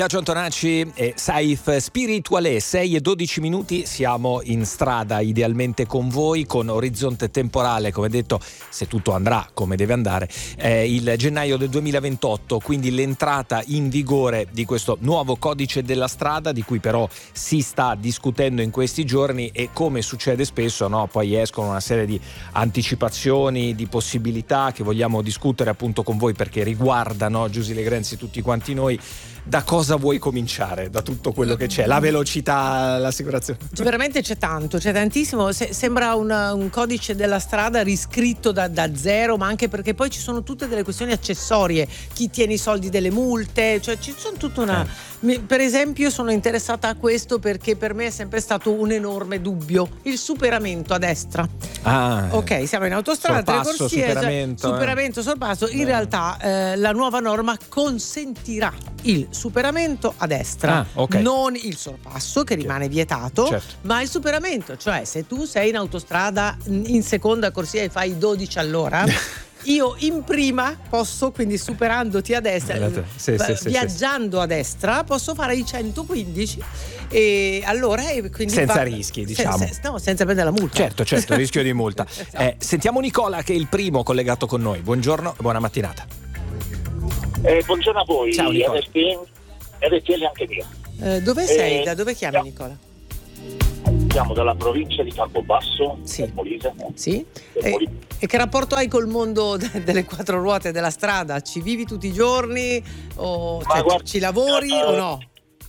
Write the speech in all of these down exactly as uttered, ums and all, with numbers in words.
Biagio Antonacci e Saif Spirituale, sei e dodici minuti, siamo in strada idealmente con voi, con orizzonte temporale, come detto, se tutto andrà come deve andare, eh, il gennaio del duemilaventotto, quindi l'entrata in vigore di questo nuovo codice della strada, di cui però si sta discutendo in questi giorni e, come succede spesso, no, poi escono una serie di anticipazioni, di possibilità che vogliamo discutere appunto con voi, perché riguardano Giusy Legrenzi, tutti quanti noi. Da cosa vuoi cominciare? Da tutto quello che c'è, la velocità, l'assicurazione. Veramente c'è tanto, c'è tantissimo. Se, sembra un, un codice della strada riscritto da, da zero, ma anche perché poi ci sono tutte delle questioni accessorie. Chi tiene i soldi delle multe, cioè ci sono tutta una. Eh. Mi, per esempio, sono interessata a questo perché per me è sempre stato un enorme dubbio: il superamento a destra. Ah, ok, siamo in autostrada, sorpasso, tre corsie, superamento, cioè, superamento, eh. sorpasso. In eh. realtà eh, la nuova norma consentirà il superamento a destra, ah, okay. non il sorpasso che rimane vietato, certo. ma il superamento, cioè se tu sei in autostrada in seconda corsia e fai dodici all'ora io in prima posso, quindi superandoti a destra, sì, sì, sì, viaggiando sì. a destra posso fare i centoquindici e allora e quindi senza va, rischi, diciamo. Se, se, no, senza prendere la multa. Certo, certo, rischio di multa. Eh, sentiamo Nicola, che è il primo collegato con noi. Buongiorno e buona mattinata. Eh, buongiorno a voi. Ciao Nicola. R T L anche mia. Eh, dove sei? Eh, da dove chiami, Nicola? Siamo dalla provincia di Campobasso, sì. del Molise. Sì. Del E, Molise. e che rapporto hai col mondo de- delle quattro ruote della strada? Ci vivi tutti i giorni? O cioè, guarda, ci lavori uh, o no?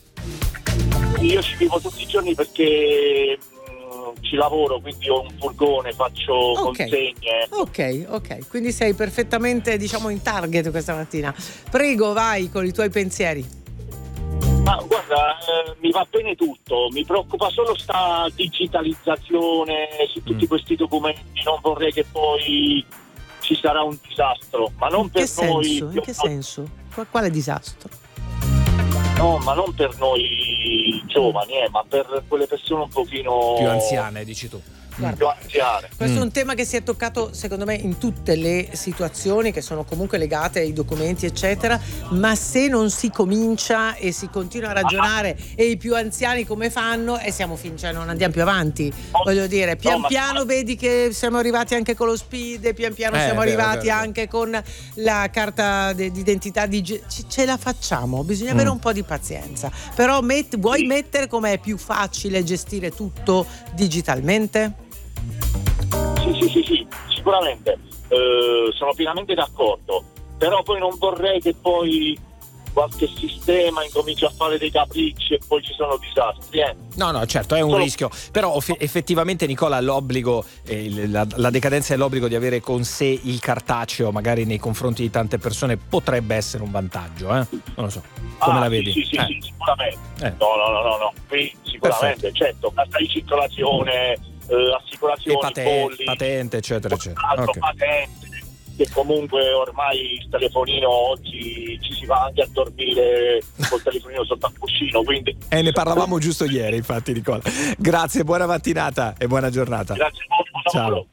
Io ci vivo tutti i giorni perché mh, ci lavoro, quindi ho un furgone, faccio okay. consegne. Ok, ok, quindi sei perfettamente, diciamo, in target questa mattina. Prego, vai con i tuoi pensieri. Ma guarda, eh, mi va bene tutto, mi preoccupa solo sta digitalizzazione su tutti mm. questi documenti, non vorrei che poi ci sarà un disastro, ma non per che noi. Senso? In che senso? Quale disastro? No, ma non per noi giovani, eh, ma per quelle persone un pochino più anziane, dici tu. Guarda, questo mm. è un tema che si è toccato secondo me in tutte le situazioni che sono comunque legate ai documenti eccetera, ma se non si comincia e si continua a ragionare ah. e i più anziani come fanno e siamo fin, cioè non andiamo più avanti, oh. voglio dire, pian no, piano ma... vedi che siamo arrivati anche con lo SPID, pian piano eh, siamo vero, arrivati vero, anche vero. con la carta de- d'identità dig- C- ce la facciamo, bisogna mm. avere un po' di pazienza, però met- vuoi sì. mettere com'è più facile gestire tutto digitalmente? Sì, sì, sì, sì, sicuramente, eh, sono pienamente d'accordo, però poi non vorrei che poi qualche sistema incomincia a fare dei capricci e poi ci sono disastri. Eh. No, no, certo, è un Solo... rischio, però effettivamente Nicola l'obbligo, eh, la, la decadenza dell'obbligo di avere con sé il cartaceo magari nei confronti di tante persone potrebbe essere un vantaggio, eh? Non lo so, come ah, la vedi? Sì, sì, eh. sì, sicuramente, eh. no, no, no, no, no, qui sicuramente, Perfetto. certo, carta di circolazione, eh, assicurazioni, patente, bolli, patente, eccetera, eccetera. Okay. Patente, che comunque ormai il telefonino oggi ci si va anche a dormire col telefonino sotto al cuscino, quindi e eh, ne parlavamo giusto ieri, infatti, Nicola. Grazie, buona mattinata e buona giornata. Grazie a voi, buon lavoro.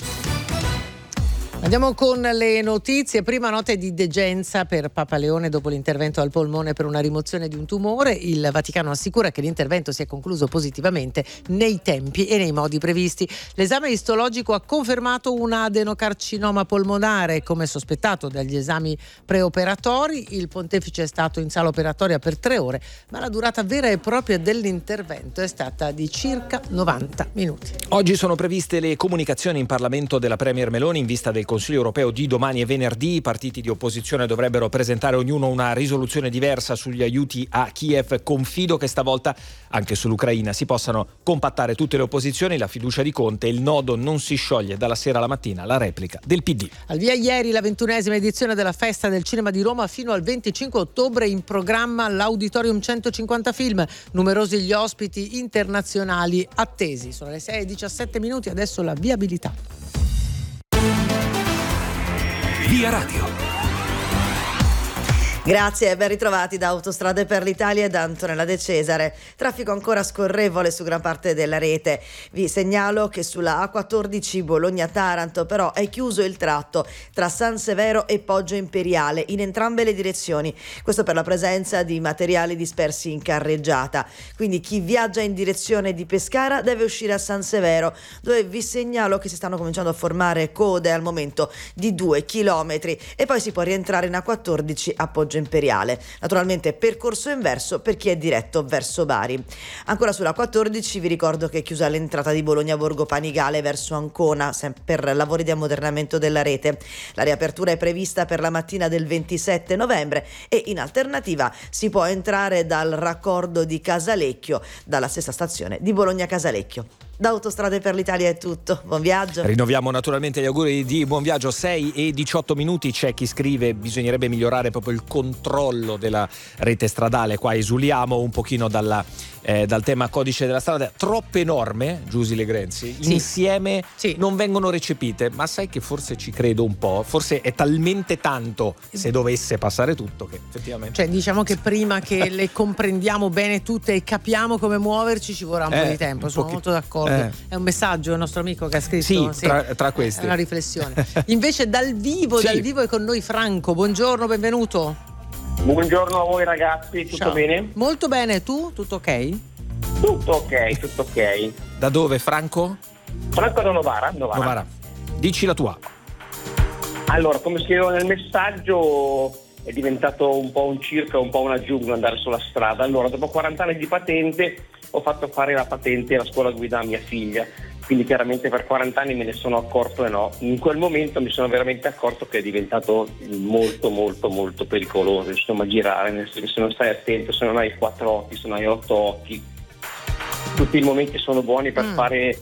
Andiamo con le notizie. Prima nota di degenza per Papa Leone dopo l'intervento al polmone per una rimozione di un tumore. Il Vaticano assicura che l'intervento si è concluso positivamente nei tempi e nei modi previsti. L'esame istologico ha confermato un adenocarcinoma polmonare come sospettato dagli esami preoperatori. Il pontefice è stato in sala operatoria per tre ore, ma la durata vera e propria dell'intervento è stata di circa novanta minuti. Oggi sono previste le comunicazioni in Parlamento della Premier Meloni in vista del Consiglio europeo di domani e venerdì. I partiti di opposizione dovrebbero presentare ognuno una risoluzione diversa sugli aiuti a Kiev. Confido che stavolta anche sull'Ucraina si possano compattare tutte le opposizioni. La fiducia di Conte, il nodo non si scioglie dalla sera alla mattina, la replica del P D. Al via ieri la ventunesima edizione della Festa del Cinema di Roma. Fino al venticinque ottobre in programma l'Auditorium centocinquanta Film, numerosi gli ospiti internazionali attesi. Sono le sei e diciassette minuti, adesso la viabilità. Via Radio. Grazie e ben ritrovati da Autostrade per l'Italia e da Antonella De Cesare. Traffico ancora scorrevole su gran parte della rete. Vi segnalo che sulla A quattordici Bologna-Taranto però è chiuso il tratto tra San Severo e Poggio Imperiale in entrambe le direzioni. Questo per la presenza di materiali dispersi in carreggiata. Quindi chi viaggia in direzione di Pescara deve uscire a San Severo, dove vi segnalo che si stanno cominciando a formare code al momento di due chilometri e poi si può rientrare in A quattordici a Poggio Imperiale. Naturalmente percorso inverso per chi è diretto verso Bari. Ancora sulla quattordici vi ricordo che è chiusa l'entrata di Bologna Borgo Panigale verso Ancona per lavori di ammodernamento della rete. La riapertura è prevista per la mattina del ventisette novembre e in alternativa si può entrare dal raccordo di Casalecchio, dalla stessa stazione di Bologna Casalecchio. Da Autostrade per l'Italia è tutto, buon viaggio. Rinnoviamo naturalmente gli auguri di buon viaggio. Sei e diciotto minuti, c'è chi scrive bisognerebbe migliorare proprio il controllo della rete stradale, qua esuliamo un pochino dalla, eh, dal tema codice della strada. Troppe norme, Giusy Legrenzi, sì. insieme sì. non vengono recepite, ma sai che forse ci credo un po', forse è talmente tanto se dovesse passare tutto che effettivamente... Cioè diciamo che prima che le comprendiamo bene tutte e capiamo come muoverci ci vorrà un eh, po' di tempo, sono pochi... molto d'accordo. Eh. È un messaggio il nostro amico che ha scritto sì, sì. Tra, tra questi è una riflessione. Invece dal vivo sì. dal vivo è con noi Franco, buongiorno, benvenuto. Buongiorno a voi ragazzi, tutto Ciao. bene? Molto bene, tu? Tutto ok? Tutto ok, tutto ok. Da dove Franco? Franco da Novara, Novara. Novara. Dici la tua. Allora, come scrivevo nel messaggio, è diventato un po' un circo, un po' una giungla andare sulla strada. Allora, dopo quaranta anni di patente ho fatto fare la patente alla scuola guida a mia figlia, quindi chiaramente per quaranta anni me ne sono accorto e no. In quel momento mi sono veramente accorto che è diventato molto molto molto pericoloso, insomma, girare, nel senso che se non stai attento, se non hai quattro occhi, se non hai otto occhi, tutti i momenti sono buoni per mm. fare